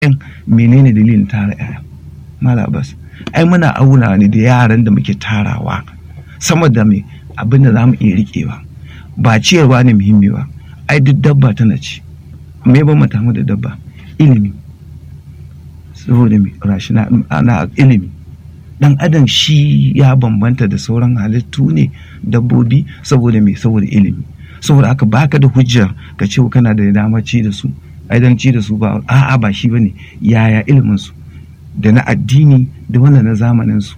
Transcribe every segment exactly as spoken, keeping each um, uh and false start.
menene dalilin tara yaya Malam Abbas? Ai muna auna ne da yaran da muke tarawa sama da mai abin da za mu iya riƙewa. Ba ciyarwa ne muhimmi ba, ai duk dabba tana ci. Me ba mu tamu da dabba? Ilimi. Saboda mai rashi na ilimi. Dan adam shi ya bambanta da sauran halittu ne, dabbobi, saboda mai saboda ilimi. Saboda haka baka da hujjar ka ce kana da dama ci da su, ai dan ci da su ba, a'a ba shi bane. Yaya ilimin su da na addini da wannan na zamanin su?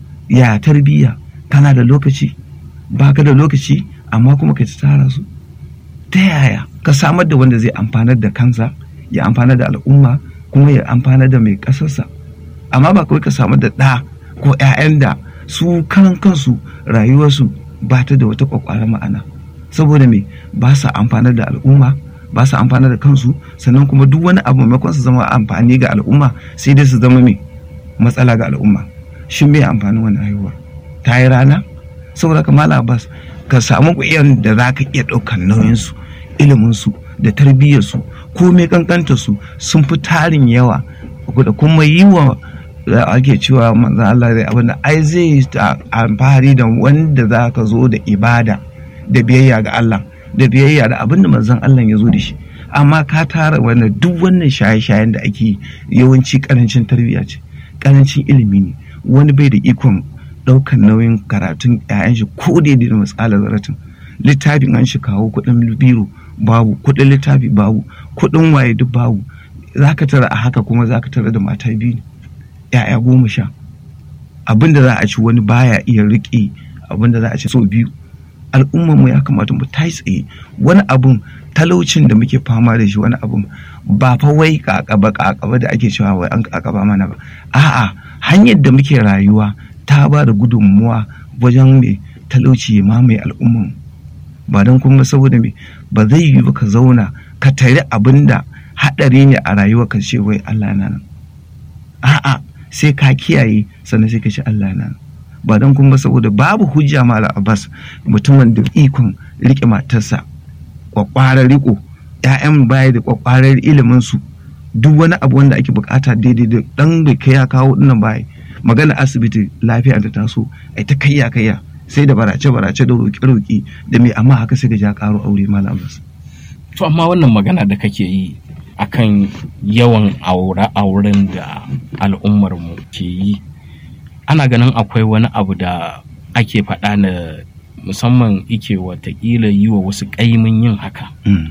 Ya tarbiyya? Kana da lokaci? Baka da lokaci amma kuma ka tara su? Ta yaya ka samar da wanda zai amfanar da kansa, ya amfanar da al'umma, kuma ya amfanar da mai kasarsa? Amma ba kawai ka samar da ɗa ko 'ya'yan da su karan kansu rayuwarsu ba ta da wata kwakwara ma'ana, saboda me ba sa amfanar da al'umma, ba sa amfanar da kansu, sannan kuma duk wani abu maimakon su zama amfani ga al'umma sai dai su zama me matsala ga al'umma. Shin me amfanin wannan haihuwa? Ta yi rana? Saboda ka Malam Abbas, ka samu ƙuyan da za ka iya ɗaukar nauyinsu, iliminsu da tarbiyyarsu, komai kankanta su sun fi tarin yawa, da kuma yi wa da ake cewa manzan Allah zai abin da ai zai alfahari da wanda za ka zo da ibada da biyayya ga Allah, da biyayya da abin da manzan Allah ya zo da shi. Amma ka tara wannan duk wannan shaye-shayen da ake yawanci karancin tarbiyya ce, karancin ilimi ne. Wani bai da ikon ɗaukar nauyin karatun 'ya'yan shi ko daidai da matsalar zaratin. Littafin an shi kawo kuɗin biro babu, kuɗin littafi babu, kuɗin waye duk babu. Za ka tara a haka kuma za ka tara da mata biyu ne, 'ya'ya goma sha. Abin da za a ci wani baya iya riƙe abin da za a ci sau biyu. Al'ummar mu ya kamata mu tayi tsaye. Wani abun talaucin da muke fama da shi, wani abun ba fa wai kakaba kakaba da ake cewa wai an kakaba mana ba. A'a, hanyar da muke rayuwa ta ba da gudunmuwa wajen mai talauci ma mai al'umman. Ba don kuma saboda me ba zai yi ba ka zauna ka tare abin da haɗari ne a rayuwa ka ce wai Allah na nan. A'a, sai ka kiyaye sannan sai ka ce Allah na nan. Ba don kuma saboda babu hujja Malam Abbas mutumin da ikon riƙe matarsa kwakwarar riko, 'ya'yan baya da kwakwarar ilimin su, duk wani abu wanda ake bukata daidai da dan da kai ya kawo dinnan baya. Magana asibiti lafiya da taso ai ta kayya kayya sai da barace barace da roƙi roƙi da me, amma haka sai ga ja karo aure Malam Abbas. To amma wannan magana da kake yi akan yawan aure auren da al'ummar mu ke yi, ana ganin akwai wani abu da ake faɗa na musamman ike watakila yi wa wasu ƙaimin yin haka.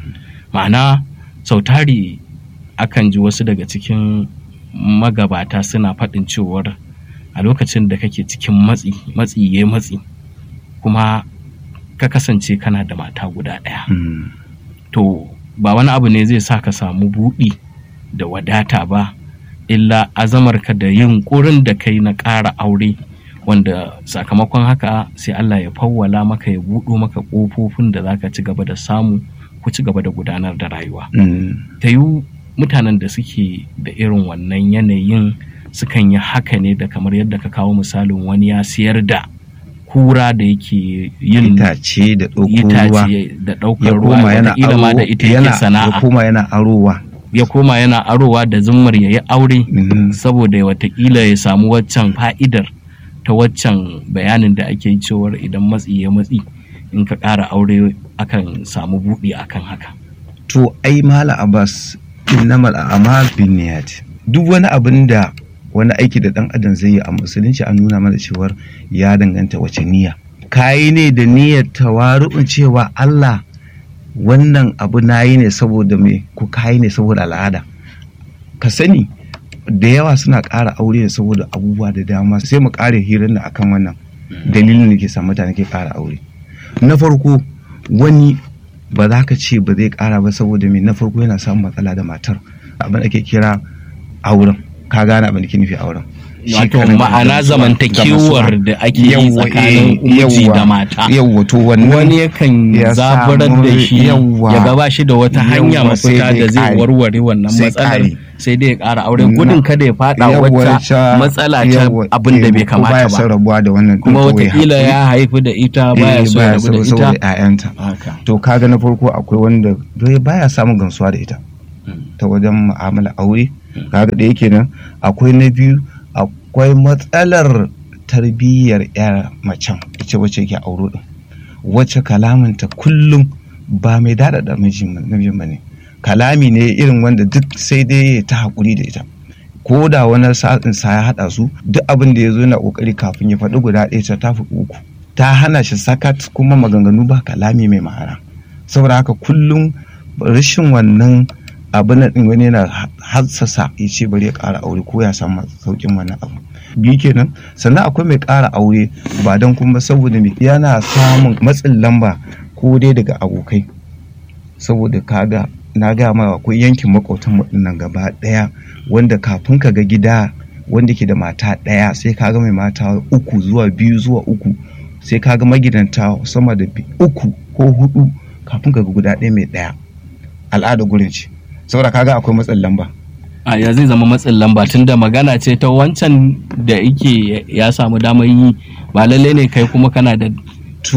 Ma'ana sautari akan ji wasu daga cikin magabata suna faɗin cewar a lokacin da kake cikin matsi matsi ya matsi kuma ka kasance kana da mata guda ɗaya, to ba wani abu ne zai sa ka samu buɗi da wadata ba, illa azamarka da yin ƙurin da kai na ƙara aure, wanda sakamakon haka sai Allah ya fawwala maka, ya buɗo maka ƙofofin da za ka ci gaba da samu, ku ci gaba da gudanar da rayuwa. Ta yi mutanen da suke da irin wannan yanayin sukan yi haka ne da kamar yadda ka kawo misalin wani ya siyar da kura da yake yin itace da ɗaukar ruwa, da ɗaukar ruwa da ilama da ita yake sana'a, ya koma yana arowa ya koma yana arowa da zummar ya yi aure, saboda watakila ya samu waccan fa'idar ta waccan bayanin da ake cewar idan matsi ya matsi in ka ƙara aure akan samu buɗi akan haka. To ai Malam Abbas, innamal a'mal binniyat. Duk wani abin da wani aiki da ɗan adam zai yi a musulunci an nuna mana cewar ya danganta wace niyya. Kayi ne da niyyar tawaru'un cewa Allah wannan abu na yi ne saboda me, ku kayi ne saboda al'ada. Ka sani da yawa suna ƙara aure ne saboda abubuwa da dama, sai mu ƙare hirar da akan wannan dalilin da ke sa mutane ke ƙara aure. Na farko, wani ba za ka ce ba zai ƙara ba saboda me, na farko yana samun matsala da matar, abin da ake kira auren. Ka gane abin da ke nufi auren. Wato ma'ana zamantakewar da ake yi tsakanin miji da mata. Yawwa, to wannan wani yakan zaburar da shi ya gaba shi da wata hanya mafita da zai warware wannan matsalar, sai dai ya ƙara aure gudun kada ya faɗa wata matsala ta abin da bai kamata ba, kuma watakila ya haifi da ita baya so ya rabu da ita. To kaga na farko akwai wanda baya samun gamsuwa da ita ta wajen mu'amala aure, kaga da yake nan akwai na biyu akwai matsalar tarbiyyar yar macen ita wacce ke auro din wacce kalamanta kullum ba mai daɗaɗa mijin ba ne, kalami ne irin wanda duk sai dai ta haƙuri da ita, ko da wani sa'in sa ya haɗa su duk abin da ya zo yana ƙoƙari kafin ya faɗi guda ɗaya ta tafi uku, ta hana shi sakat kuma maganganu ba kalami mai ma'ana. Saboda haka kullum rashin wannan abin da ɗin wani yana hassasa ya ce bari ya ƙara aure ko ya samu sauƙin wannan abu. Biyu kenan, sannan akwai mai ƙara aure ba don kuma saboda mai yana samun matsin lamba ko dai daga abokai, saboda kaga na ga ma akwai yankin makwautan mu nan gaba ɗaya wanda kafin ka ga gida wanda ke da mata ɗaya sai ka ga mai mata uku zuwa biyu zuwa uku, sai ka ga magidanta sama da uku ko hudu kafin ka ga guda ɗaya mai ɗaya. Al'ada gurin ce, saboda kaga akwai matsin lamba. A ya zai zama matsin lamba tunda magana ce ta wancan da yake ya samu damar yi, ba lalle ne kai kuma kana da to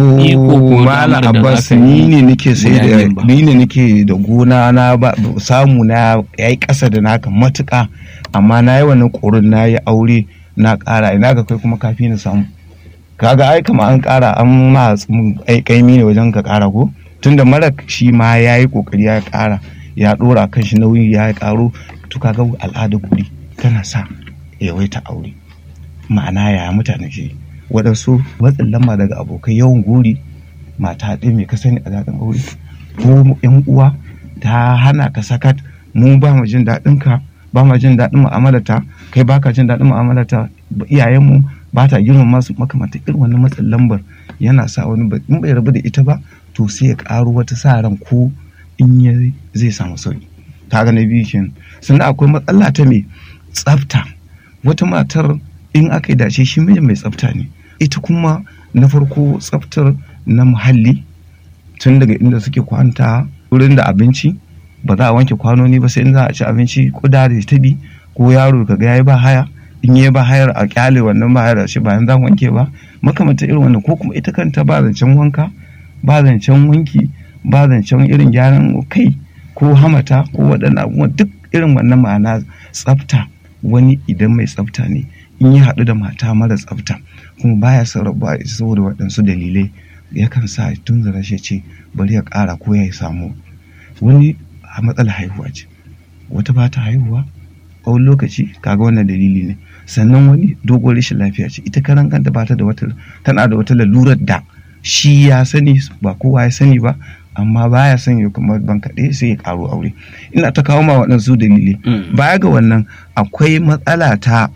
Malam Abbas ni ne nake sai da ni ne nake da gona na ba samu na yayi ƙasa da naka matuƙa, amma na yi wannan ƙorin na yi aure na ƙara, ina ga kai kuma kafi na samu. Kaga ai kama an ƙara an ma ai kaimi ne wajen ka ƙara ko, tunda mara shi ma ya yi ƙoƙari ya ƙara ya ɗora kan shi nauyi ya ƙaro, to kaga al'ada guri tana sa yawaita aure. Ma'ana ya mutane ke waɗansu matsin lamba daga abokai, yawan gori, mata ɗaya mai ka sani a daɗin aure, ko yan uwa ta hana ka sakat, mu ba mu jin daɗin ka, ba mu jin daɗin mu'amalata, kai baka jin daɗin mu'amalata, iyayenmu ba ta girmama su, makamantar irin wannan matsin lambar yana sa wani in bai rabu da ita ba to sai ya ƙaro wata sa ran ko in ya zai samu sauki. Kaga na biyu kenan. Sannan akwai matsala ta mai tsafta, wata matar in aka yi dace shi mijin mai tsafta ne, ita kuma na farko tsaftar na muhalli tun daga inda suke kwanta, wurin da abinci ba za a wanke kwanoni ba sai in za a ci abinci, kuda da ta bi ko yaro kaga yayi ba haya, in yayi ba hayar a kyale wannan ba hayar shi bayan za wanke ba, makamantar irin wannan, ko kuma ita kanta ba zancen wanka, ba zancen wanki, ba zancen irin gyaran kai ko hamata ko waɗannan abubuwan, duk irin wannan ma'ana tsafta. Wani idan mai tsafta ne in ya haɗu da mata mara tsafta kuma baya son rabuwa saboda waɗansu dalilai, yakan sa tun da rashe ce bari ya ƙara ko ya samu. Wani a matsalar haihuwa ce, wata ba ta haihuwa a wani lokaci, kaga wannan dalili ne. Sannan wani dogon rashin lafiya ce, ita karan kanta ba ta da wata tana da wata lalurar da shi ya sani ba kowa ya sani ba, amma baya son ya kuma ban kaɗai sai ya ƙaro aure. Ina ta kawo ma waɗansu dalilai. Baya ga wannan akwai matsala ta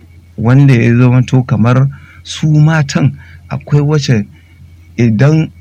wanda ya zama to kamar su matan akwai wacce idan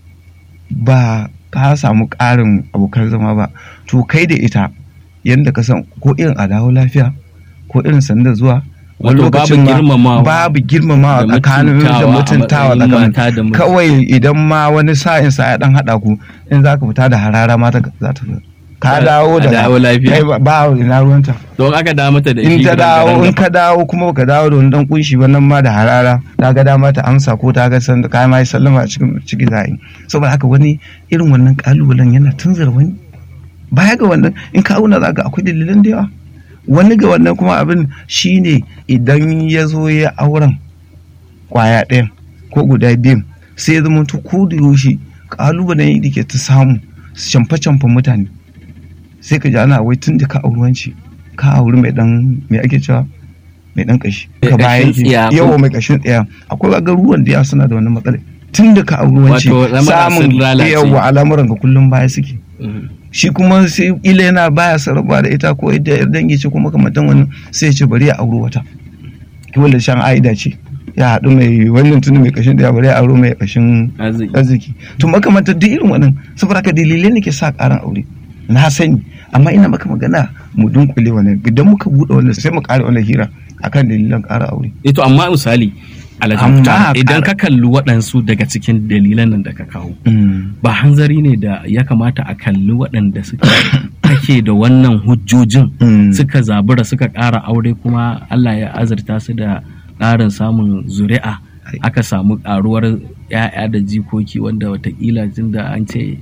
ba ka samu ƙarin abokan zama ba to kai da ita yadda ka san ko irin a dawo lafiya ko irin sanda zuwa wani lokacin ma babu girmamawa tsakanin da mutuntawa tsakanin, kawai idan ma wani sa'in sa ya dan hada ku in zaka fita da harara ma za ta ka dawo da kai ba ina ruwanta don aka dawo mata da in ta dawo in ka dawo kuma ka dawo da wani dan kunshi ba nan ma da harara ta ga dama ta amsa ko ta ga san kai mai sallama a cikin ciki zai. Saboda haka wani irin wannan kalubalen yana tunzura wani. Baya ga wannan in ka auna zaka akwai dalilan da yawa. Wani ga wannan kuma abin shine idan ya zo ya auren kwaya ɗayan ko guda biyun sai ya zama ko da yaushe kalubalen da ke ta samu camfe-camfen mutane, sai ka ji ana wai tun da ka auri wanci ka auri mai dan mai ake cewa mai dan kashi ka bayan yawa mai kashin tsaya. Akwai garuruwan da ya suna da wannan matsala, tun da ka auri wanci samun yawa al'amuran ka kullum baya suke. Shi kuma sai ila yana baya sarrafa da ita ko ita yar dangi ce kuma kamantan wani sai ya ce bari ya auro wata wanda shan aida ce ya haɗu mai wannan tuni mai kashin da ya bari ya auro mai kashin arziki. To makamantar duk irin wannan saboda ka dalilai ne ke sa ƙaran aure na sani, amma ina maka magana mu dunkule wannan idan muka buɗe wannan sai mu ƙara wannan hira akan dalilan ƙara aure. Ito amma misali alhamdulillah idan ka kalli waɗansu daga cikin dalilan nan da ka kawo ba hanzari ne da ya kamata a kalli waɗanda suka kake da wannan hujjojin suka zabura suka ƙara aure kuma Allah ya azurta su da ƙarin samun zuri'a, aka samu ƙaruwar 'ya'ya da jikoki wanda watakila tun da an ce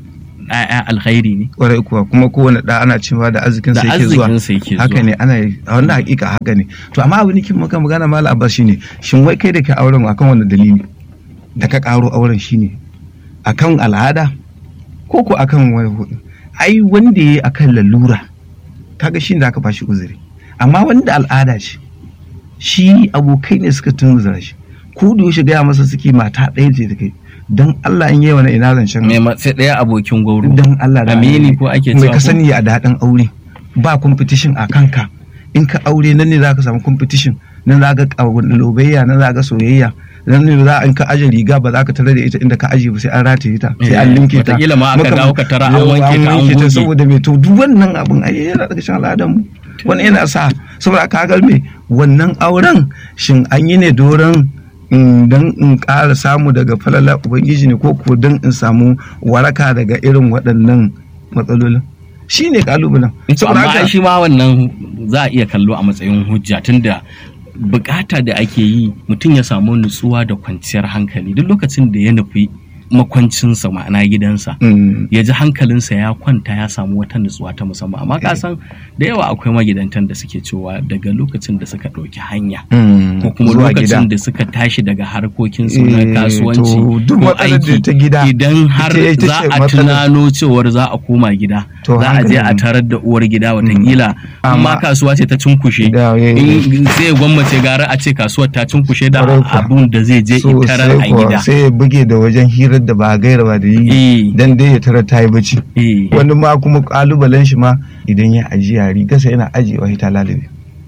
ɗaya alkhairi ne kwarai kuwa kuma kowane ɗa ana cewa da arzikin sa yake zuwa haka ne ana a wannan hakika haka ne to amma abin kin maka magana Malam Abbas shine shin wai kai da ka auren akan wannan dalili da ka karo auren shine akan al'ada ko ko akan wani ai wanda yayi akan lalura kaga shi da aka bashi uzuri amma wanda al'ada ce shi abokai ne suka tunzura shi ku da yaushe gaya masa suke mata ɗaya ce da kai dan Allah in yi wani ina zancen me sai ɗaya abokin gauro dan Allah da amini ko ake cewa mai ka sani a daɗin aure ba competition a kanka in ka aure nan ne zaka samu competition nan zaka ga lobayya nan zaka ga soyayya nan ne za in ka aje riga ba za ka tare da ita inda ka aje ba sai an rataye ta sai an linke ta wataƙila ma aka dawo ka tara an wanke ta an goge saboda me to duk wannan abin ai yana daga cikin al'adar mu wani yana sa saboda ka ga me wannan auren shin an yi ne doron dan in ƙara samu daga falala ubangiji ne ko ko dan in samu waraka daga irin waɗannan matsalolin shi ne ƙalubalen amma shi ma wannan za a iya kallo a matsayin hujja tunda bukata da ake yi mutum ya samu nutsuwa da kwanciyar hankali duk lokacin da ya nufi makwancinsa ma'ana gidansa ya ji hankalinsa ya kwanta ya samu wata nutsuwa ta musamman amma ka san da yawa akwai magidantan da suke cewa daga lokacin da suka ɗauki hanya ko kuma lokacin da suka tashi daga harkokinsu na kasuwanci ko aiki idan har za a tunano cewar za a koma gida za a je a tarar da uwar gida watakila amma kasuwa ce ta cunkushe sai gwamnati gara a ce kasuwar ta cunkushe da abun da zai je tarar a gida sai ya buge da wajen hira da ba gaira ba da yi dan dai ya tara ta yi bacci wani ma kuma kalubalen shi ma idan ya ajiya rigarsa yana ajiyewa ta lalabe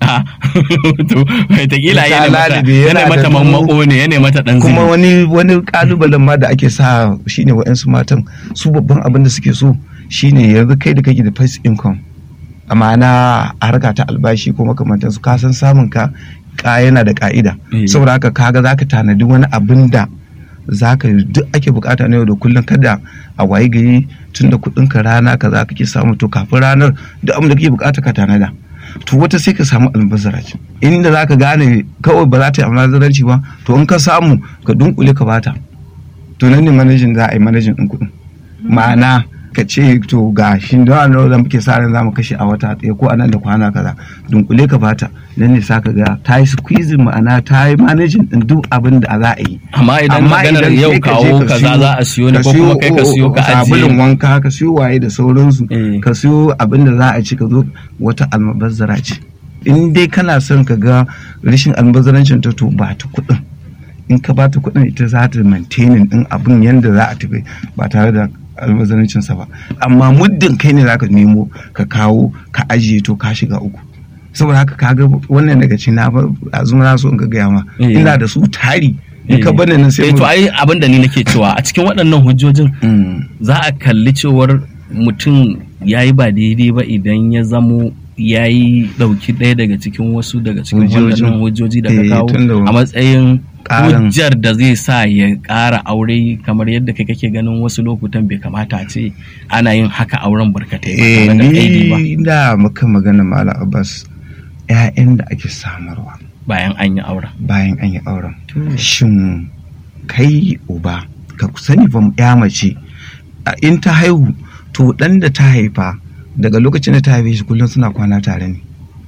to wataƙila yana mata mammako ne yana mata ɗan kuma wani wani kalubalen ma da ake sa shine wa'yansu matan su babban abin da suke so shine yanzu kai da kake da first income amma na harka ta albashi ko makamantansu ka san samun ka yana da ka'ida saboda haka kaga zaka tanadi wani abin da zaka duk ake bukata na yau da kullum kada a wayi gari tun da kudin ka rana ka za kake samu to kafin ranar duk abin da kake bukata ka tanada to wata sai ka samu almubazzaranci inda zaka gane kawai ba za ta yi almubazzaranci ba to in ka samu ka dunkule ka bata to nan ne manajin za a yi manajin din kudin ma'ana ka ce to ga shi da nawa da muke sa ran zamu kashe a wata ɗaya ko anan da kwana kaza dunkule ka bata nan ne saka ga ta yi squeezing ma'ana ta yi managing din duk abin da za a yi amma idan maganar yau kawo kaza za a siyo ne ko kuma kai ka siyo ka ajiye sabulun wanka ka siyo waye da sauransu ka siyo abin da za a ci ka zo wata almubazzara ce in dai kana son ka ga rashin almubazzarancin ta to ba ta kuɗin in ka ba ta kuɗin ita za ta maintaining din abin yanda za a tafi ba tare da almazancinsa ba amma muddin kai ne zaka nemo ka kawo ka ajiye to ka shiga uku saboda haka kaga wannan daga cikin na azuma na so in ga gaya ma ina da su tari in ka bane nan sai to ai abin da ni nake cewa a cikin waɗannan hujjojin za a kalli cewar mutum yayi ba daidai ba idan ya zamo yayi dauki ɗaya daga cikin wasu daga cikin waɗannan hujjoji da ka kawo a matsayin hujjar da zai sa ya ƙara aure kamar yadda kai kake ganin wasu lokutan bai kamata a ce ana yin haka auren barkatai ba tare da kaidi ba. Ni da muka magana Malam Abbas ƴaƴan da ake samarwa bayan an yi auren. Bayan an yi auren. Shin kai uba ka sani fa ya mace in ta haihu to ɗan da ta haifa daga lokacin da ta haife shi kullum suna kwana tare ne.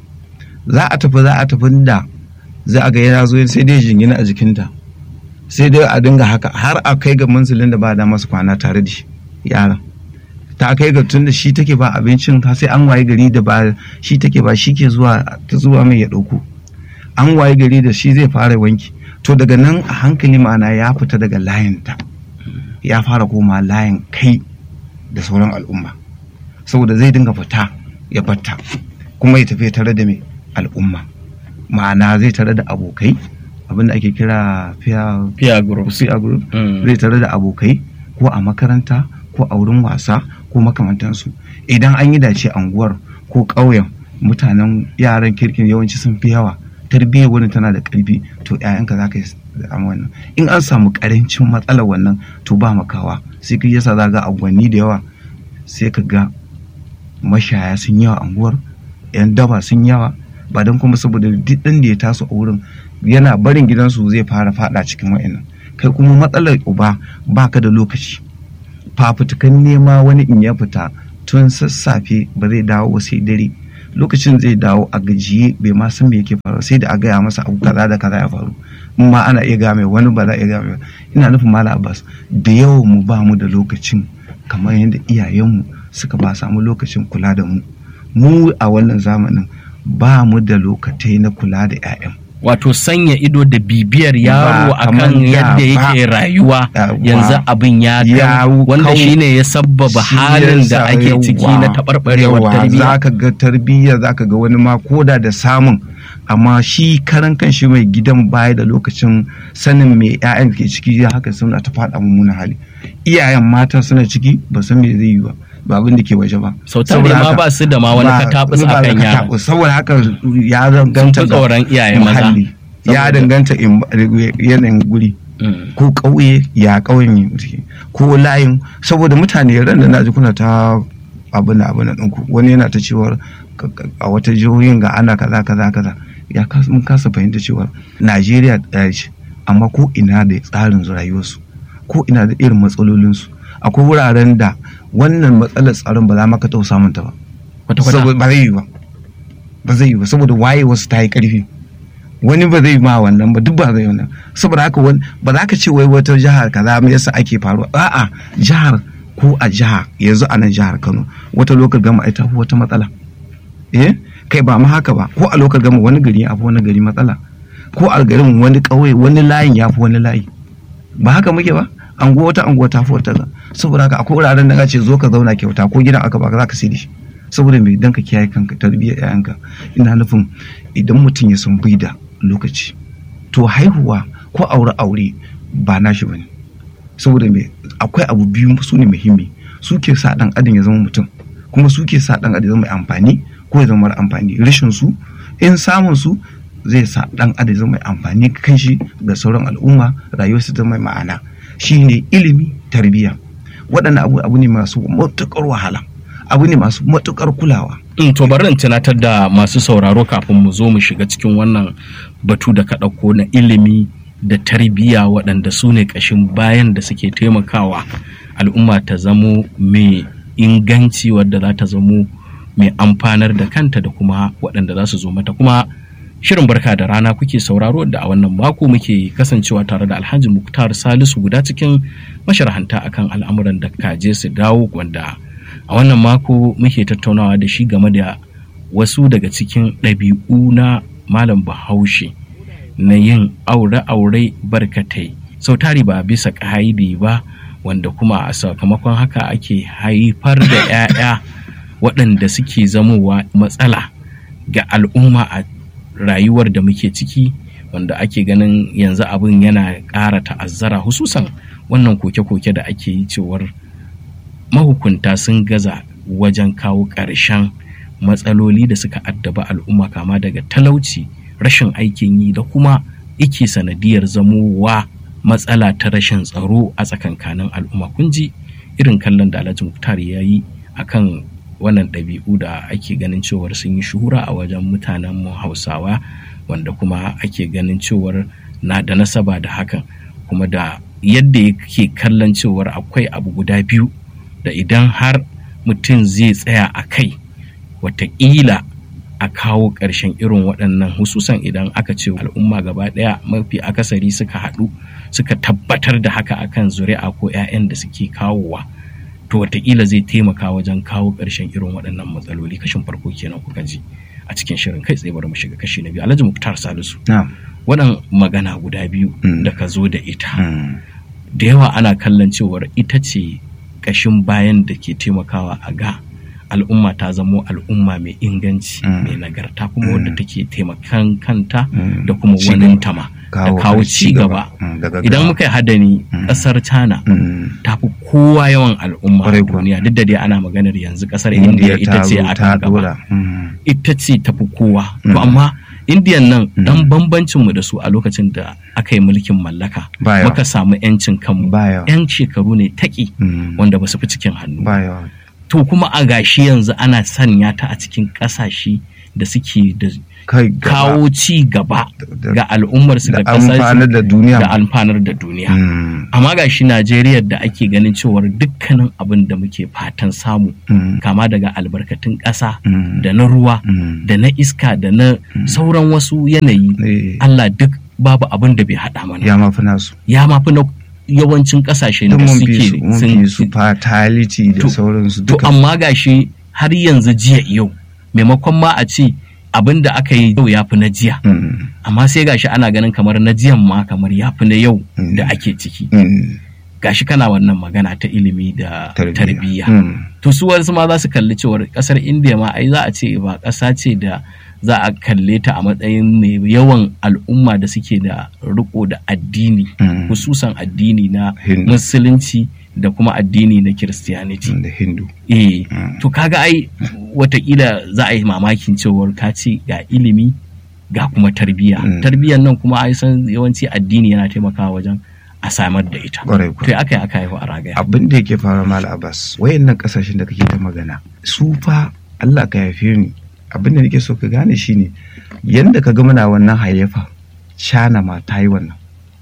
Za a tafi za a tafi da za a ga yana zo sai dai jingina a jikinta sai dai a dinga haka har a kai ga manzilin da ba da masu kwana tare da shi yaran ta kai ga tun da shi take ba abincin ta sai an waye gari da ba shi take ba shi ke zuwa ta zuwa mai ya dauko an waye gari da shi zai fara wanki to daga nan a hankali ma'ana ya fita daga layin ta ya fara koma layin kai da sauran al'umma saboda zai dinga fita ya batta kuma ya tafi tare da mai al'umma ma'ana zai tare da abokai abinda ake kira peer group zai tare da abokai ko a makaranta ko a wurin wasa ko makamantansu idan an yi dace anguwar ko ƙauyen mutanen yaran kirkin yawanci sun fi yawa tarbiyyar wani tana da ƙarfi to ƴaƴanka za ka yi wannan in an samu ƙarancin matsalar wannan to ba makawa sai ka yasa za ga angwanni da yawa sai ka ga mashaya sun yawa anguwar yan daba sun yawa ba don kuma saboda duk ɗan da ya taso a wurin yana barin gidansu zai fara fada cikin wa'annan kai kuma matsalar uba baka da lokaci fafutukan nema wani in ya fita tun sassafe ba zai dawo sai dare, lokacin zai dawo a gajiye bai ma san me yake faru, sai da a gaya masa abu kaza da kaza ya faru, in ma ana iya game wani ba za a iya game. Ina nufin Malam Abbas, da yawan mu ba mu da lokacin kamar yadda iyayenmu suka ba samu lokacin kula da mu. Mu a wannan zamanin ba mu da lokatai na kula da 'ya'yan. Wato sanya ido da bibiyar yaro akan yadda yake rayuwa yanzu abin ya kawo, wanda shine ya sabbaba halin da ake ciki na taɓarɓarewar tarbiyya. Zaka ga tarbiyya, zaka ga wani ma koda da samun, amma shi karan kanshi mai gidan baya da lokacin sanin me 'ya'yan ke ciki, haka suna ta faɗa mummunan hali. Iyayen mata suna ciki ba san me zai yi ba, ba abin da ke waje ba. Sautar da ma ba su da ma wani katabus a kan yara. Saboda haka ya danganta da tsoron iyaye maza. Ya danganta yanayin guri. Ko ƙauye ya ƙauyen yake, ko layin, saboda mutane ran da na ji kuna ta abin da abin da ɗinku, wani yana ta cewar a wata jihohin ga ana kaza kaza kaza, ya mun kasa fahimta cewar Najeriya ɗaya ce, amma ko ina da tsarin rayuwarsu, ko ina da irin matsalolinsu. Akwai wuraren da wannan matsalar tsaron ba za maka taɓa samun ta ba, saboda ba zai yi ba ba zai yi ba saboda waye wasu ta yi ƙarfi, wani ba zai ma wannan ba, duk ba zai wannan. Saboda haka wani ba za ka ce wai wata jihar kaza me yasa ake faruwa, a'a jihar ko a jiha yanzu a nan jihar Kano wata lokal gama ai ta fi wata matsala, eh kai ba ma haka ba, ko a lokal gama wani gari ya fi wani gari matsala, ko a garin wani ƙauye wani layin ya fi wani layi, ba haka muke ba. Anguwa wata anguwa ta fi wata. Saboda haka akwai wuraren da ce zo ka zauna kyauta, ko gidan aka baka za ka sai da shi, saboda me dan ka kiyaye kanka tarbiyyar 'ya'yanka. Ina nufin idan mutum ya san bai da lokaci, to haihuwa ko aure aure ba nashi bane, saboda me akwai abu biyu su ne muhimmi, suke sa dan adam ya zama mutum, kuma suke sa dan adam ya zama mai amfani ko ya zama mara amfani. Rashin su, in samun su, zai sa dan adam ya zama mai amfani kan shi ga sauran al'umma, rayuwarsa ta mai ma'ana. Shine ilimi, tarbiyya. Waɗannan abu abu ne masu matuƙar wahala, abu ne masu matuƙar kulawa. In to bari in tunatar da masu sauraro kafin mu zo mu shiga cikin wannan batu da ka ɗauko na ilimi da tarbiyya, waɗanda su ne ƙashin bayan da suke taimakawa al'umma ta zamo mai inganci, wadda za ta zamo mai amfanar da kanta da kuma waɗanda za su zo mata. Kuma Shirin Barka da Rana kuke sauraro da a wannan mako muke kasancewa tare da Alhaji Muktar Salisu, guda cikin masharhanta akan al'amuran da kaje su dawo, wanda a wannan mako muke tattaunawa da shi game da wasu daga cikin ɗabi'u na Malam Bahaushe na yin aure-aure barkatai, sau tari ba bisa ƙa'idi ba, wanda kuma a sakamakon haka ake haifar da 'ya'ya waɗanda suke zamowa matsala ga al'umma a rayuwar da muke ciki, wanda ake ganin yanzu abin yana ƙara ta'azzara, hususan wannan koke-koke da ake yi cewar mahukunta sun gaza wajen kawo ƙarshen matsaloli da suka addaba al'umma, kama daga talauci, rashin aikin yi, da kuma ike sanadiyar zamowa matsala ta rashin tsaro a tsakankanin al'umma. Kun ji irin kallon da Alhaji Muktar ya yi akan wannan ɗabi'u da ake ganin cewar sun yi shuhura a wajen mutanen mu Hausawa, wanda kuma ake ganin cewar na da nasaba da hakan, kuma da yadda yake kallon cewar akwai abu guda biyu da idan har mutum zai tsaya a kai, wataƙila a kawo ƙarshen irin waɗannan, hususan idan aka ce al'umma gaba ɗaya mafi akasari suka haɗu suka tabbatar da haka akan zuri'a ko 'ya'yan da suke kawowa, to wataƙila zai taimaka wajen kawo ƙarshen irin waɗannan matsaloli. Kashin farko kenan kuka ji a cikin shirin, kai tsaye bari mu shiga kashi na biyu. Alhaji Muktar Salisu, waɗannan magana guda biyu da ka zo da ita, da yawa ana kallon cewar ita ce ƙashin bayan da ke taimakawa a ga al'umma ta zamo al'umma mai inganci, mai nagarta, kuma wadda take taimakan kanta da kuma wani tama da kawo ci gaba. Idan muka yi hadani, ƙasar China ta fi kowa yawan al'umma a duniya, duk da dai ana maganar yanzu ƙasar India ita ce a kan gaba, ita ce ta fi kowa. To amma Indiyan nan dan bambancinmu da su a lokacin da aka yi mulkin mallaka, muka samu 'yancin kanmu, 'yan shekaru ne taƙi wanda ba su fi cikin hannu. To kuma a gashi yanzu ana sanya ta a cikin ƙasashe da suke da kai gaba, kawo ci gaba da- ga al'ummarsu da da amfanar da duniya. da amfanar da duniya. Mm, Amma ga shi Najeriya da ake ganin cewar dukkanin abin da muke fatan samu mm, kama daga albarkatun ƙasa mm, da na ruwa mm. da na iska da na sauran wasu yanayi, Eh, Allah duk babu abin da bai haɗa mana. ya mafi nasu. Ya mafi na yawancin ƙasashe Duk da mun fi suke su, mun sun- fi su fatality da To- sauransu To duka. amma gashi har yanzu jiya yau maimakon ma a ce abin da aka yi yau ya fi na jiya, Mm, amma sai gashi ana ganin kamar na jiyan ma kamar ya fi na yau Mm. da ake ciki. mm, Gashi kana wannan magana ta ilimi da tarbiyya. Mm, To su wasu ma za su kalli cewar kasar Indiya ma ai za a ce ba ƙasa ce da za a kalle ta a matsayin mai yawan al'umma da suke da riko da addini, mm, hususan addini na Hindu. musulunci da kuma addini na Kiristiyaniti. da Hindu. Eh, Mm. to kaga ai watakila za a yi mamakin cewar ka ce ga ilimi ga kuma tarbiyya. Mm. Tarbiyyar nan kuma ai san yawanci addini yana taimakawa wajen a samar da ita. Ƙwarai kuwa. To aka yi aka haihu a ragaya. Abin da yake fara mal Abbas, wayannan kasashen da kake ta magana, su fa Allah ka yafe ni. Abin da nake so ka gane shine yanda ka ga muna wannan hayyafa, China ma ta yi wannan.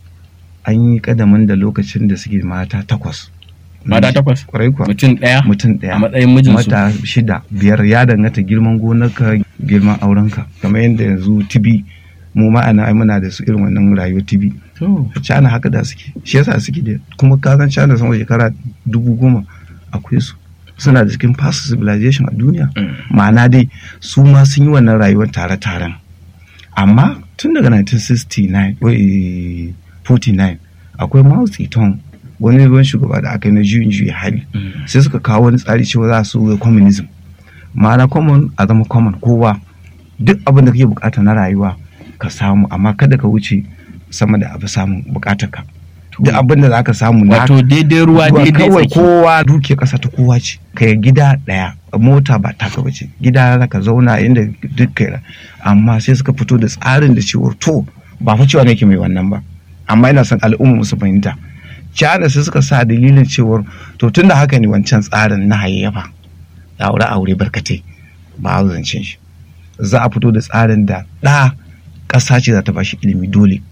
An yi kadamin da lokacin da suke mata takwas. Mata takwas? Kwarai kuwa. Mutum ɗaya Mutum ɗaya. a matsayin mijinsu. Mata shida, biyar ya danganta girman gonarka, girman aurenka. Kamar yadda yanzu tibi mu ma'ana ai muna da su irin wannan rayuwar tibi. To, China haka da suke, shi yasa suke da kuma kasan China sama shekara dubu goma akwai su suna da cikin past civilization a duniya. mm. Ma'ana dai su ma sun yi wannan rayuwar tare-taren, amma tun daga nineteen sixty-nine wai forty-nine akwai Mao Zedong, wani ruwan shugaba da aka yi na juyin juya hali, Mm. sai suka kawo wani tsari cewa za su ga communism. Ma'ana common a zama common, kowa duk abin da kake bukata na rayuwa ka samu, amma kada ka wuce sama da abu samun bukatarka. Duk abin da za ka samu na Wato daidai ruwa Ruwa daidai kawai tsaki. kowa duke kasa ta kowa ce, kai gida daya, mota ba taka bace, gida za ka zauna inda duk kai, amma sai suka fito da tsarin da cewar to ba fa cewa nake mai wannan ba, amma ina son al'umma su fahimta. China sai suka sa dalilin cewar to tunda haka ne wancan tsarin na hayayyafa aure aure barkatai ba a zancen shi, za a fito da tsarin da ɗa ƙasa ce za ta bashi ilimi dole.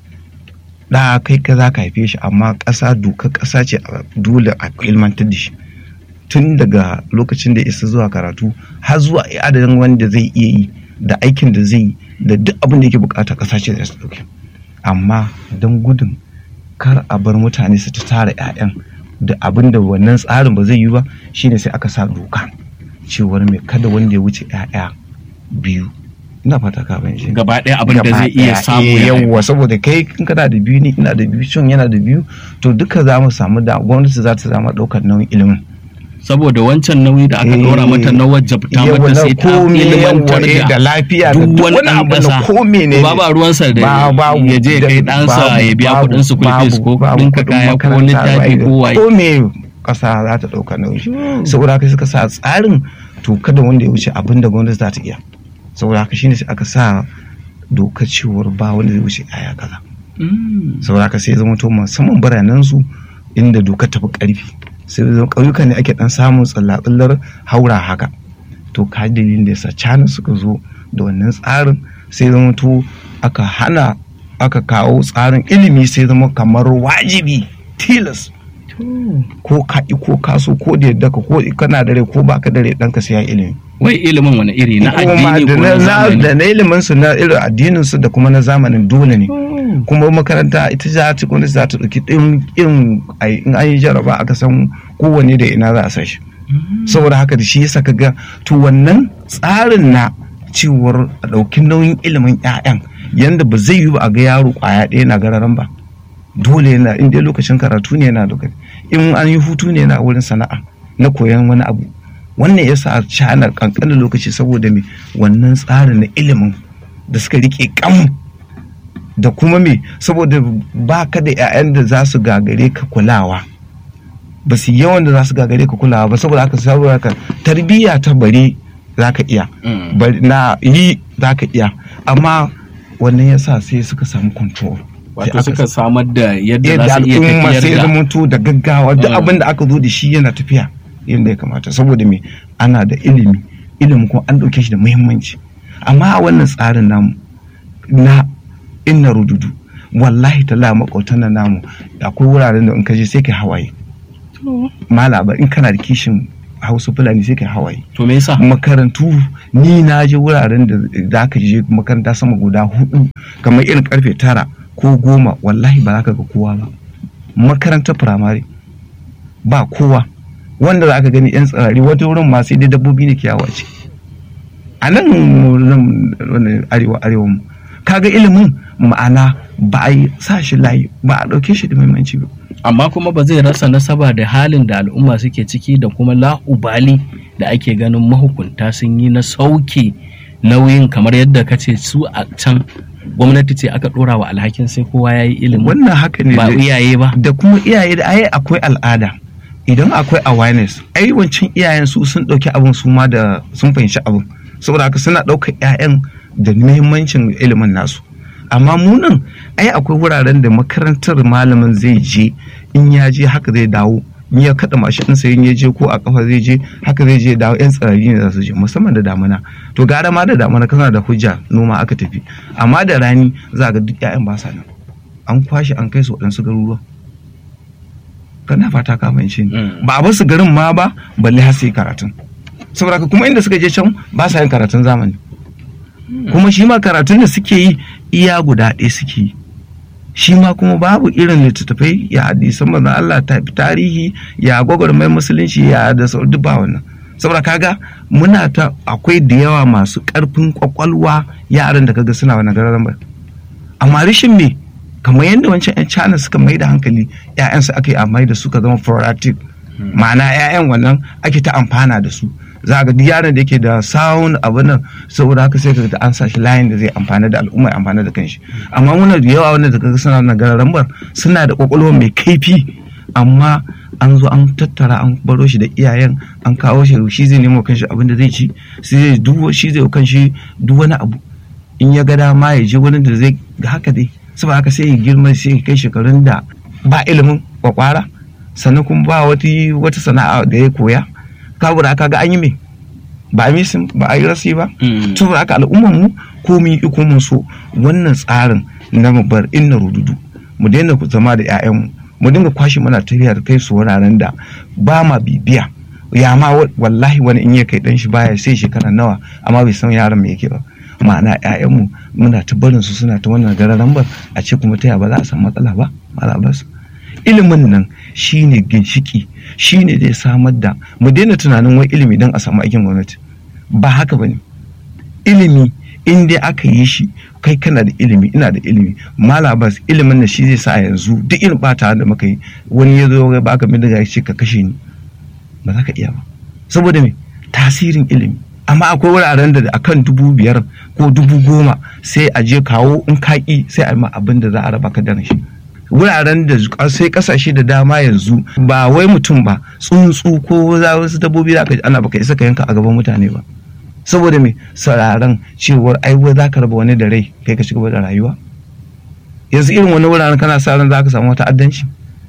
Da kai ka za ka haife shi, amma ƙasa dokar ƙasa ce a dole a ilmantar da shi tun daga lokacin da ya isa zuwa karatu har zuwa adadin wanda zai iya yi da aikin da zai yi da duk abin da yake bukata ƙasa ce da su ɗauke. Amma don gudun kar a bar mutane su ta tara 'ya'yan da abin da wannan tsarin ba zai yi ba, shine sai aka sa doka cewar mai kada wanda ya wuce 'ya'ya biyu. Ina fata ka ban shi. Gaba ɗaya abin da zai iya samu ya yawwa, saboda kai in kana da biyu ni ina da biyu cin yana da biyu, to duka za mu samu da gwamnati za ta zama ɗaukar nauyin ilimin. Saboda wancan nauyi da aka ɗora mata na wajabta mata sai ta ilimantar da lafiya da duk duk wani wani ɗan abu ƙasa. da ko mene Ba ba ruwansa da ya je kai ɗansa ya biya kuɗin school fees ko kuɗin ka kaya ko littafi ko waye. ko me ƙasa za ta ɗauka nauyi. Saboda haka suka sa tsarin to kada wanda ya wuce abin da gwamnati za ta iya. Saboda haka shine sai aka sa dokar cewar ba wanda zai wuce aya kaza. Saboda haka sai zama to musamman biranen su inda dokar tafi ƙarfi, sai zama ƙauyuka ne ake dan samun tsallatsallar haura haka. To ka dalilin da yasa China suka zo da wannan tsarin, sai zama to aka hana aka kawo tsarin ilimi sai zama kamar wajibi tilas, ko ka ko kaso ko da yadda ka ko kana dare ko baka dare ɗanka sai ya ilimi. Wai ilimin wani iri na addini ko na zamani? Da na ilimin su na irin addinin su da kuma na zamanin dole ne. Kuma makaranta ita za ta gwamnati za ta ɗauki irin in an yi jaraba aka san kowanne da ina za a sa shi. Saboda haka da shi yasa ka ga to wannan tsarin na cewar a ɗauki nauyin ilimin 'ya'yan yanda ba zai yi ba a ga yaro ƙwaya ɗaya na gararan ba. Dole yana in dai lokacin karatu ne yana lokaci, in an yi hutu ne yana wurin sana'a na koyon wani abu. Wannan yasa a China kankanin lokaci saboda me wannan tsarin na ilimin da suka rike kam, da kuma me saboda ba ka da 'ya'yan da za su gagare ka kulawa, ba su yawan da za su gagare ka kulawa ba, saboda haka saboda haka tarbiyya ta bare za ka iya, na yi za ka iya, amma wannan yasa sai suka samu control. Wato suka samar da yadda za su iya al'umma tafiyar sai da zamanto da gaggawa duk abin da aka zo da shi yana tafiya yadda ya kamata, saboda me ana da ilimi, ilimin kuma an ɗauke shi da muhimmanci. amma a wannan tsarin namu na inna rududu wallahi talla makwautan nan namu akwai wuraren da in ka je sai kai hawaye malaba in kana da kishin Hausa Fulani sai kai hawaye. To me yasa? Makarantu ni na je wuraren da za ka je makaranta sama guda hudu kamar irin karfe tara ko goma wallahi ba za ka ga kowa ba. Makarantar firamare ba kowa wanda za ka gani yan tsirari wata wurin ma sai dai dabbobi ne kiyawa ce. A nan arewa arewa mu kaga ilimin ma'ana ba a yi sa shi layi ba a ɗauke shi da muhimmanci ba. Amma kuma ba zai rasa nasaba da halin da al'umma suke ciki da kuma la'ubali da ake ganin mahukunta sun yi na sauke nauyin kamar yadda ka ce su a can gwamnati ce aka ɗora wa alhakin sai kowa ya yi ilimin. Wannan haka ne ba iyaye ba. Da kuma iyaye da ai akwai al'ada idan akwai awareness ai wancan iyayen su sun ɗauki abin su ma da sun fahimci abin saboda haka suna ɗaukar 'ya'yan da muhimmancin ilimin nasu. Amma munan ai akwai wuraren da makarantar malamin zai je in ya je haka zai dawo in ya kada mashin sai in ya je ko a kafa zai je haka zai je dawo yan tsirari ne za su je musamman da damuna to gara ma da damuna kana da hujja noma aka tafi amma da rani za ga duk ƴaƴan ba sa nan an kwashe an kai su waɗansu garuruwa kana fata ka fahimci ni ba a bar su garin ma ba balle har sai karatun saboda kuma inda suka je can ba sa yin karatun zamani kuma shi ma karatun da suke yi iya guda ɗaya suke yi shi ma kuma babu irin littattafai ya hadisan manzon Allah ta tarihi ya gwagwarmai musulunci ya da sau duk ba wannan saboda kaga muna ta akwai da yawa masu ƙarfin kwakwalwa yaran da kaga suna wani gararan ba amma rishin me kamar yadda wancan 'yan China suka mai da hankali 'ya'yansu aka yi amai da suka zama productive ma'ana 'ya'yan wannan ake ta amfana da su za ga duk yaron da yake da sound abu nan saboda haka sai ka ga an sa shi layin da zai amfana da al'umma ya amfana da kanshi amma muna da yawa wanda daga suna na gararambar suna da kwakwalwa mai kaifi amma an zo an tattara an baro shi da iyayen an kawo shi shi zai nemo kanshi abin da zai ci shi zai duwo shi zai kanshi duk wani abu in ya ga dama ya je wani da zai haka dai saboda haka sai ya girma sai ya kai shekarun da ba ilimin kwakwara sannan kuma ba wata sana'a da ya koya kabura aka ga an yi mai ba a misin ba a yi rasi ba to aka al'ummar mu ko mun yi ko mun so wannan tsarin na mu bar inna rududu mu daina ku zama da ƴaƴan mu mu dinga kwashi muna tafiya da kai su wuraren da ba ma bibiya ya ma wallahi wani in ya kai dan shi baya sai shekara nawa amma bai san yaron me yake ba ma'ana ƴaƴan mu muna ta barin su suna ta wannan gararan bar a ce kuma taya ba za a samu matsala ba malabas ilimin nan shine ginshiki shine zai samar da mu daina tunanin wai ilimi don a samu aikin gwamnati ba haka bane ilimi in dai aka yi shi kai kana da ilimi ina da ilimi malabas ilimin nan shi zai sa yanzu duk irin bata da muka yi wani ya zo ya baka min daga ce ka kashe ni ba za ka iya ba saboda me tasirin ilimi amma akwai wuraren da akan dubu biyar ko dubu goma sai a je kawo in kaki sai a yi ma abin da za a raba ka da shi wuraren da sai kasashe da dama yanzu ba wai mutum ba tsuntsu ko za wasu dabbobi da ana baka isa ka yanka a gaban mutane ba saboda me sararan cewar ai wai za ka raba wani da rai kai ka cigaba da rayuwa yanzu irin wani wuraren kana sa ran za ka samu wata addanci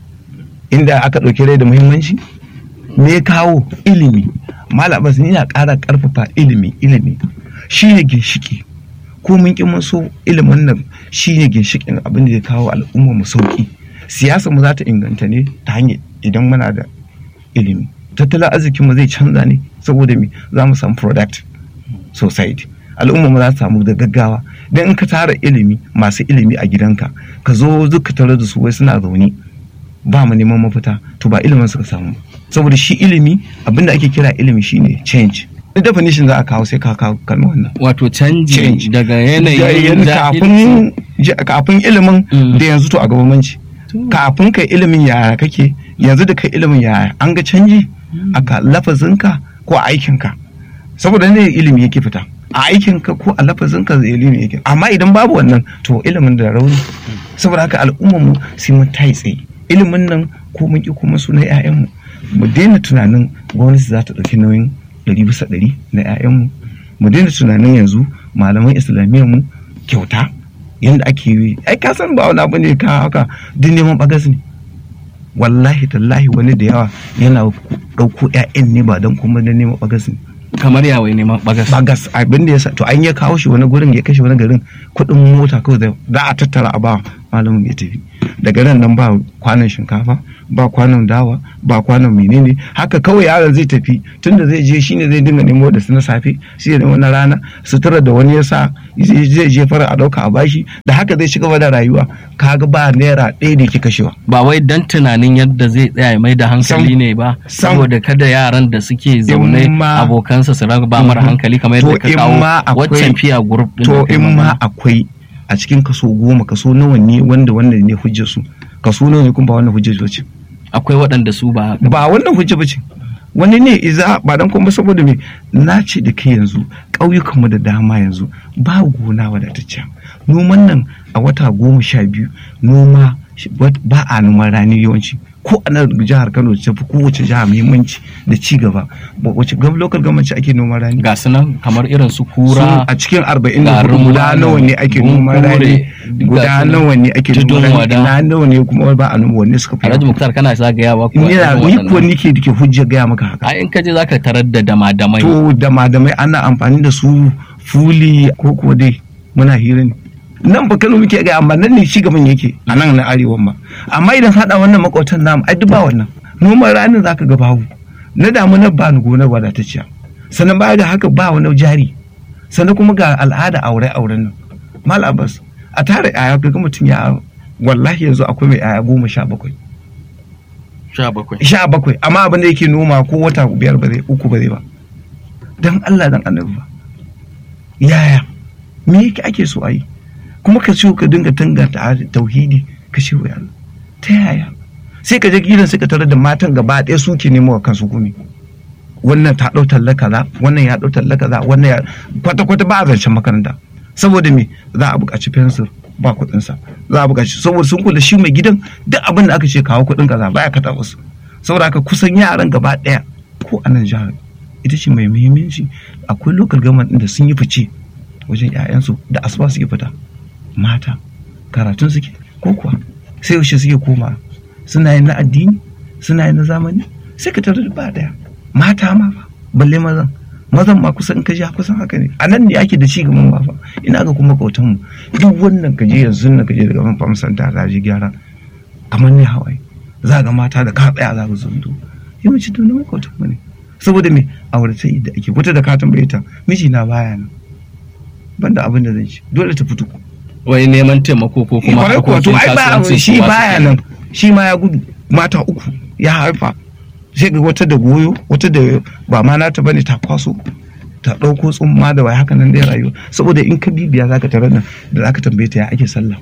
inda aka ɗauki rai da muhimmanci me kawo ilimi malam ni na ƙara ƙarfafa ilimi ilimi shine ginshiki ko mun ƙi so ilimin nan shine ginshikin abin da ya kawo al'umma mu sauki siyasa mu za ta inganta ne ta hanyar idan muna da ilimi tattalin arzikin mu zai canza ne saboda me za mu samu product society al'umma mu za ta samu da gaggawa dan in ka tara ilimi masu ilimi a gidanka ka zo duka tare da su wai suna zaune ba mu neman mafita to ba ilimin suka samu saboda shi ilimi abinda ake kira ilimi shine change definition za a kawo sai ka kawo kalmar wannan wato canji daga yanayin kafin kafin ilimin da yanzu to a gabamanci kafin kai ilimin yaya kake yanzu da kai ilimin yaya an ga canji a lafazinka ko a aikinka saboda ne ilimi yake fita a aikinka ko a lafazinka zai ilimi yake amma idan babu wannan to ilimin da rauni saboda haka al'ummar mu sai mu tai tsaye ilimin nan ko mun ki kuma su na 'ya'yanmu mu daina tunanin gwamnati za ta ɗauki nauyin ɗari bisa ɗari na 'ya'yanmu mu daina tunanin yanzu malaman islamiyyar mu kyauta yadda ake yi ai ka san ba wani abu ne ka haka duk neman bagas ne wallahi tallahi wani da yawa yana ɗauko 'ya'yan ne ba don kuma don neman bagas ne kamar ya wai neman bagas bagas abin da ya sa to an ya kawo shi wani gurin ya kashe wani garin kuɗin mota kawai da za a tattara a ba malamin ya tafi daga nan nan ba kwanon shinkafa ba kwanon dawa ba kwanon menene haka kawai yaron zai tafi tunda zai je shine zai dinga nemo da su na safe sai da wani rana sutura da wani ya sa zai je fara a dauka a bashi da haka zai ci gaba da rayuwa kaga ba naira ɗaya da yake kashewa ba wai dan tunanin yadda zai tsaya mai da hankali ne ba saboda kada yaran da suke zaune abokansa su raga ba mara hankali kamar yadda ka kawo waccan fiya group din to in ma akwai a cikin kaso goma kaso nawa ne wanda wannan ne hujjar su kaso nawa ne kuma ba wannan hujjar ce akwai waɗanda su ba ba wannan hujja bace wani ne iza ba dan kuma saboda me na ce da kai yanzu ƙauyukan mu da dama yanzu ba gona wadatacciya noman nan a wata goma sha biyu noma ba a noman rani yawanci ko a nan jihar Kano ta fi kowace jiha muhimmanci da ci gaba wace gam local government ake noman rani ga su nan kamar irin su kura a cikin arba'in da hudu guda nawa ne ake noman rani guda nawa ne ake noman rani na nawa ne kuma ba a noma wanne suka fi Alhaji Muktar kana sa gaya ba ko ni ko nike dake hujja gaya maka haka ai in ka je zaka tarar da damadamai to damadamai ana amfani da su fuli ko ko dai muna hira ne nan ba Kano muke ga amma nan ne shi gaban yake a nan na arewa ma amma idan hada wannan makwatan namu ai duba wannan noman ranin zaka ga babu na damu na ba ni gonar wadatacciya sannan baya da haka ba wani jari sannan kuma ga al'ada aure auren nan mal abbas a tare aya ga mutum ya wallahi yanzu akwai mai aya goma sha bakwai sha bakwai sha bakwai amma abin da yake noma ko wata biyar ba zai uku ba zai ba dan Allah dan annabi ba yaya me yake ake so a yi kuma ka ce ka dinga tangata tauhidi ka ce wa Allah ta yaya sai ka je gidan sai ka tarar da matan gaba ɗaya suke nemo wa kansu gumi wannan ta ɗau talla kaza wannan ya ɗau talla kaza wannan ya kwata kwata ba a zancen makaranta saboda me za a buƙaci fensir ba kuɗin sa za a buƙaci saboda sun kula shi mai gidan duk abin da aka ce kawo kuɗin kaza baya kata wasu saboda haka kusan yaran gaba ɗaya ko a nan jihar ita ce mai muhimmanci akwai local government da sun yi fice wajen 'ya'yansu da asuba suke fita mata karatun suke ko kuwa sai yaushe suke koma suna yin na addini suna yin na zamani sai ka tarar ba daya mata ma fa balle mazan mazan ma kusan ka ja kusan haka ne a nan ne ake da ci gaban ba fa ina ga kuma kautan mu duk wannan ka je yanzu na ka je daga man famsan ta za je gyara kamar ne hawaye za ga mata da ka tsaya za ka zundo yawanci to na kautan mu ne saboda me aure ta da ake wata da ka tambaye ta miji na baya nan banda abin da zan ci dole ta fito wai neman taimako ko kuma harkokin kasuwanci shi baya nan shi ma ya gudu mata uku ya haifa sai ga wata da goyo wata da ba ma nata bane ta kwaso ta ɗauko tsumma da wai haka nan dai rayuwa saboda in ka bibiya zaka tarar nan da zaka tambaye ta ya ake sallah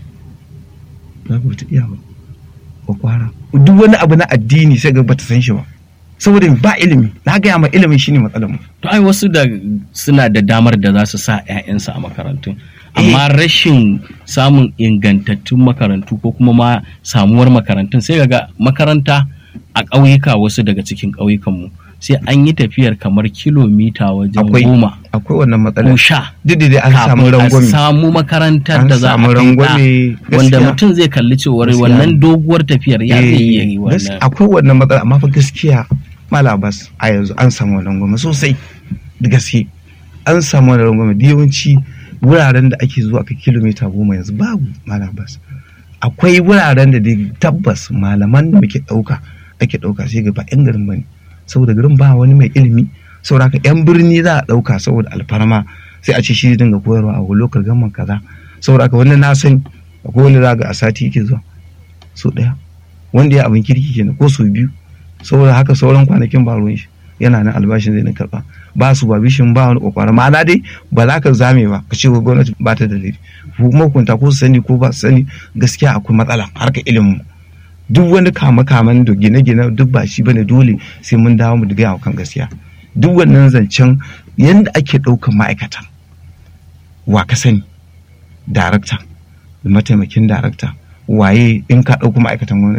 za ka bata iya ba ko kwara duk wani abu na addini sai ga bata san shi ba saboda ba ilimi na gaya ma ilimin shine matsalar mu to ai wasu da suna da damar da za su sa 'ya'yansu a makarantun amma rashin samun ingantattun makarantu ko kuma ma samuwar makarantun sai ga makaranta a ƙauyuka wasu daga cikin ƙauyukanmu sai an yi tafiyar kamar kilomita wajen goma akwai wannan matsalar ko sha duk da an samu rangwame a samu makarantar da za a kai wanda mutum zai kalli cewar wannan doguwar tafiyar ya zai iya yi wannan akwai wannan matsala amma fa gaskiya malabas a yanzu an samu rangwame sosai da gaske an samu rangwame da yawanci wuraren da ake zuwa ka kilomita goma yanzu babu malabas akwai wuraren da dai tabbas malaman da muke ɗauka ake ɗauka sai ga ba 'yan garin bane saboda garin ba wani mai ilimi saboda haka 'yan birni za a ɗauka saboda alfarma sai a ce shi dinga koyarwa a lokal gamman kaza saboda haka wani na sani akwai wani za ga a sati yake zuwa so ɗaya wanda ya abin kirki kenan ko so biyu saboda haka sauran kwanakin ba ruwan shi yana nan albashin zai na karɓa ba su ba bishin ba wani kokarin ma'ana dai ba za ka zame ba ka ce wa gwamnati ba ta da laifi kuma hukunta ko su sani ko ba su sani gaskiya akwai matsala harkar ilimin duk wani kama kaman da gine-gine duk ba shi bane dole sai mun dawo mu gaya kan gaskiya duk wannan zancen yanda ake ɗaukan ma'aikata wa ka sani darakta da mataimakin darakta waye in ka ɗauko ma'aikatan gwamnati